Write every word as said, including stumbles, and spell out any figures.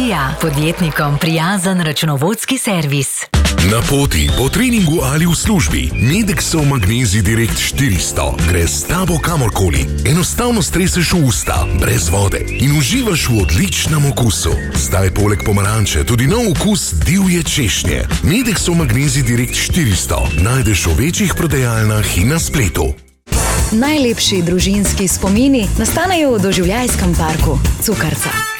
Energija, podjetnikom prijazen računovodski servis. Na poti, po treningu ali v službi, Medexov Magnezij Direkt štiristo gre s tabo kamorkoli. Enostavno streseš v usta, brez vode in uživaš v odličnem okusu. Zdaj poleg pomaranče tudi nov okus divje češnje. Medexov Magnezij Direkt štiristo najdeš v večjih prodajalnah in na spletu. Najlepši družinski spomini nastanejo v doživljajskem parku Cukrca.